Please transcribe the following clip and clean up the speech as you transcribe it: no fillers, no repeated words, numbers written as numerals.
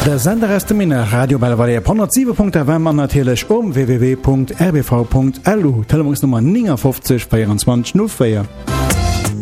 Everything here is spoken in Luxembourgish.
Der Sender aus dem Minne Radio Bellewaer 107.FM an natürlich www.rbv.lu Telefonsnummer 59 24 04.